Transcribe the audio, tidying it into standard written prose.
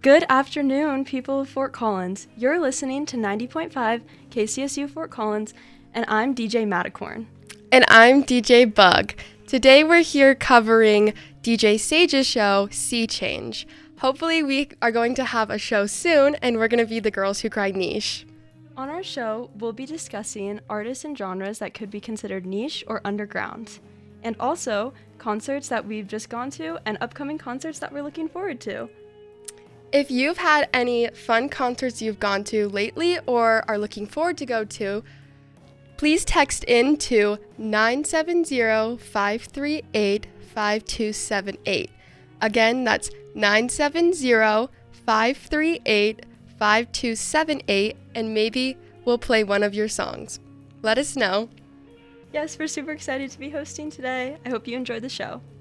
Good afternoon, people of Fort Collins. You're listening to 90.5 KCSU Fort Collins, and I'm DJ Matacorn. And I'm DJ Bug. Today we're here covering DJ Sage's show, Sea Change. Hopefully we are going to have a show soon, and we're going to be the Girls Who Cry niche. On our show, we'll be discussing artists and genres that could be considered niche or underground, and also concerts that we've just gone to and upcoming concerts that we're looking forward to. If you've had any fun concerts you've gone to lately or are looking forward to go to, please text in to 970-538-5278. Again, that's 970-538-5278, and maybe we'll play one of your songs. Let us know. Yes, we're super excited to be hosting today. I hope you enjoyed the show.